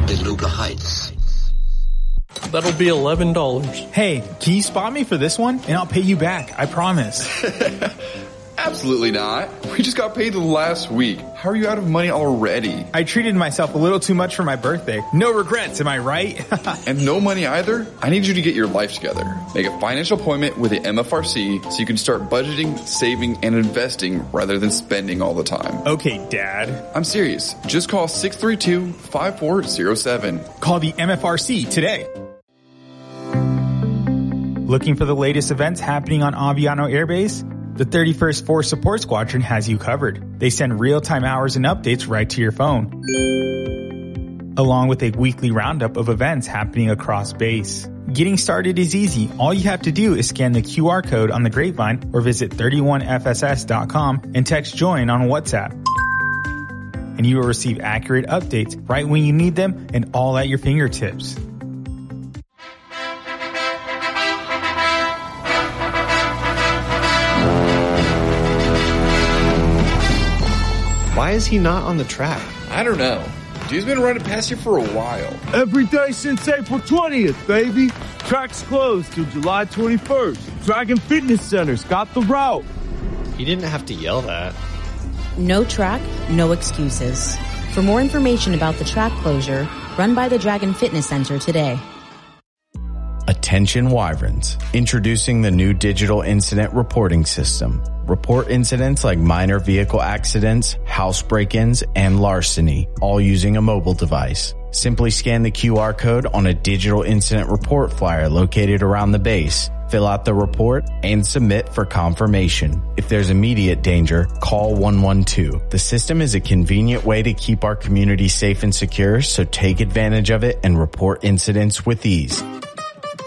DeLuca Heights. That'll be $11. Hey, can you spot me for this one? And I'll pay you back, I promise. Absolutely not. We just got paid last week. How are you out of money already? I treated myself a little too much for my birthday. No regrets, am I right? And no money either? I need you to get your life together. Make a financial appointment with the MFRC so you can start budgeting, saving, and investing rather than spending all the time. Okay, Dad. I'm serious. Just call 632-5407. Call the MFRC today. Looking for the latest events happening on Aviano Air Base? The 31st Force Support Squadron has you covered. They send real-time hours and updates right to your phone, along with a weekly roundup of events happening across base. Getting started is easy. All you have to do is scan the QR code on the Grapevine or visit 31fss.com and text JOIN on WhatsApp. And you will receive accurate updates right when you need them and all at your fingertips. Why is he not on the track? I don't know. Dude's been running past you for a while. Every day since April 20th, baby. Track's closed till July 21st. Dragon Fitness Center's got the route. He didn't have to yell that. No track, no excuses. For more information about the track closure, run by the Dragon Fitness Center today. Attention Wyverns. Introducing the new digital incident reporting system. Report incidents like minor vehicle accidents, house break-ins, and larceny, all using a mobile device. Simply scan the QR code on a digital incident report flyer located around the base. Fill out the report and submit for confirmation. If there's immediate danger, call 112. The system is a convenient way to keep our community safe and secure, so take advantage of it and report incidents with ease.